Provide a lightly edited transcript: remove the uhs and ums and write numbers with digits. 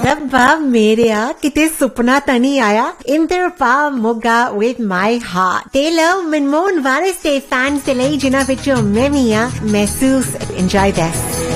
ਰੱਬਾ ਮੇਰਿਆ ਕਿਤੇ ਸੁਪਨਾ ਤਾਂ ਨਹੀਂ ਆਇਆ Inderpal Moga with my heart tailor Manmohan ਵਾਰਿਸ ਦੇ ਫੈਨਸ ਦੇ ਲਈ ਜਿਨ੍ਹਾਂ ਵਿੱਚੋਂ ਮੈਂ ਵੀ ਆ ਮਹਿਸੂਸ enjoy this